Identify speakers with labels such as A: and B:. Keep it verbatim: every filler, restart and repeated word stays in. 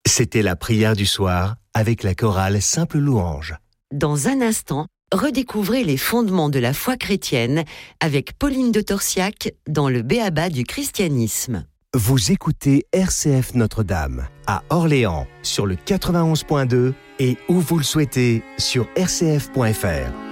A: C'était la prière du soir avec la chorale Simple Louange.
B: Dans un instant, redécouvrez les fondements de la foi chrétienne avec Pauline de Torsiac dans le B.A.B.A. du christianisme.
A: Vous écoutez R C F Notre-Dame à Orléans sur le quatre-vingt-onze point deux et où vous le souhaitez sur r c f point f r.